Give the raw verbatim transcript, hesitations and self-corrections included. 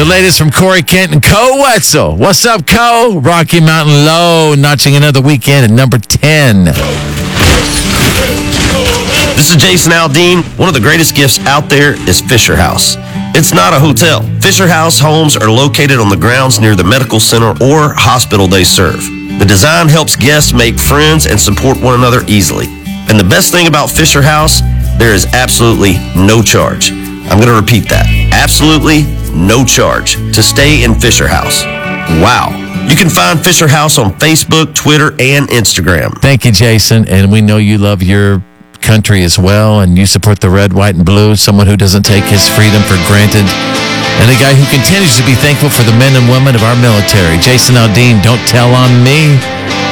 latest from Corey Kent and Co Wetzel. What's up, Co? Rocky Mountain Low, notching another weekend at number ten. This is Jason Aldean. One of the greatest gifts out there is Fisher House. It's not a hotel. Fisher House homes are located on the grounds near the medical center or hospital they serve. The design helps guests make friends and support one another easily. And the best thing about Fisher House, there is absolutely no charge. I'm going to repeat that. Absolutely no charge to stay in Fisher House. Wow. You can find Fisher House on Facebook, Twitter, and Instagram. Thank you, Jason. And we know you love your country as well, and you support the red, white, and blue, someone who doesn't take his freedom for granted, and a guy who continues to be thankful for the men and women of our military. Jason Aldean, don't tell on me.